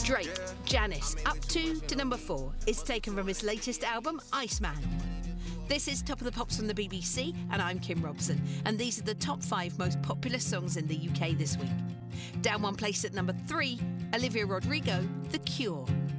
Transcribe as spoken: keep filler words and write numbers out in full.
Drake, Janice, Up To to number four, is taken from his latest album, Iceman. This is Top of the Pops from the B B C, and I'm Kim Robson, and these are the top five most popular songs in the U K this week. Down one place at number three, Olivia Rodrigo, The Cure.